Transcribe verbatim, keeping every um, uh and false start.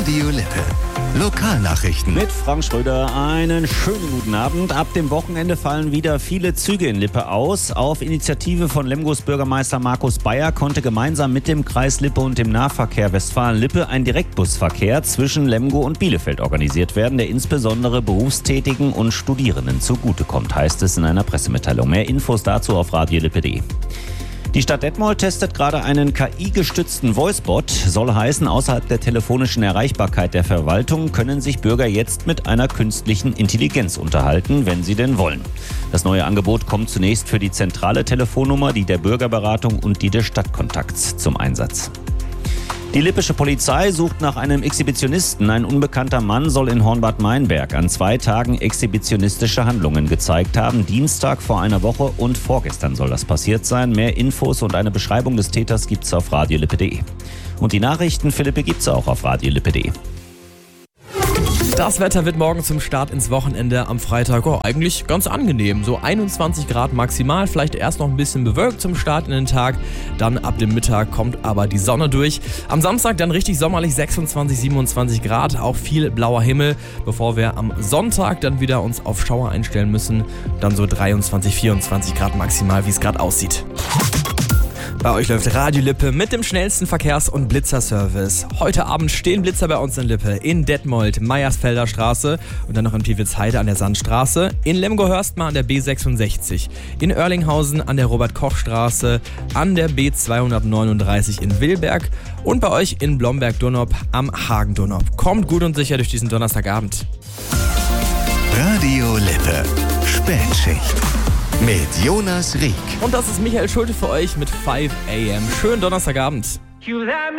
Radio Lippe. Lokalnachrichten. Mit Frank Schröder einen schönen guten Abend. Ab dem Wochenende fallen wieder viele Züge in Lippe aus. Auf Initiative von Lemgos Bürgermeister Markus Bayer konnte gemeinsam mit dem Kreis Lippe und dem Nahverkehr Westfalen-Lippe ein Direktbusverkehr zwischen Lemgo und Bielefeld organisiert werden, der insbesondere Berufstätigen und Studierenden zugutekommt, heißt es in einer Pressemitteilung. Mehr Infos dazu auf radiolippe punkt de. Die Stadt Detmold testet gerade einen K I-gestützten Voicebot. Soll heißen, außerhalb der telefonischen Erreichbarkeit der Verwaltung können sich Bürger jetzt mit einer künstlichen Intelligenz unterhalten, wenn sie denn wollen. Das neue Angebot kommt zunächst für die zentrale Telefonnummer, die der Bürgerberatung und die des Stadtkontakts zum Einsatz. Die lippische Polizei sucht nach einem Exhibitionisten. Ein unbekannter Mann soll in Hornbad-Meinberg an zwei Tagen exhibitionistische Handlungen gezeigt haben. Dienstag vor einer Woche und vorgestern soll das passiert sein. Mehr Infos und eine Beschreibung des Täters gibt's auf radiolippe punkt de. Und die Nachrichten für Lippe gibt's auch auf radiolippe punkt de. Das Wetter wird morgen zum Start ins Wochenende am Freitag oh, eigentlich ganz angenehm. So einundzwanzig Grad maximal, vielleicht erst noch ein bisschen bewölkt zum Start in den Tag. Dann ab dem Mittag kommt aber die Sonne durch. Am Samstag dann richtig sommerlich sechsundzwanzig, siebenundzwanzig Grad, auch viel blauer Himmel. Bevor wir am Sonntag dann wieder uns auf Schauer einstellen müssen, dann so dreiundzwanzig, vierundzwanzig Grad maximal, wie es gerade aussieht. Bei euch läuft Radio Lippe mit dem schnellsten Verkehrs- und Blitzerservice. Heute Abend stehen Blitzer bei uns in Lippe, in Detmold, Meiersfelder Straße und dann noch in Piwitzheide an der Sandstraße, in Lemgo-Hörstmar an der B sechsundsechzig, in Oerlinghausen an der Robert-Koch-Straße, an der B zweihundertneununddreißig in Wilberg und bei euch in Blomberg-Donop am Hagen-Donop. Kommt gut und sicher durch diesen Donnerstagabend. Radio Lippe. Spätschicht. Mit Jonas Rieck. Und das ist Michael Schulte für euch mit fünf a m. Schönen Donnerstagabend.